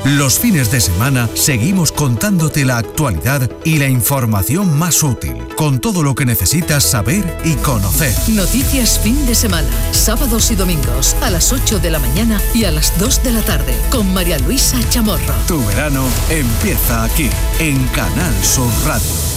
Los fines de semana seguimos contándote la actualidad y la información más útil, con todo lo que necesitas saber y conocer. Noticias fin de semana, sábados y domingos, a las 8 de la mañana y a las 2 de la tarde, con María Luisa Chamorro. Tu verano empieza aquí, en Canal Sur Radio.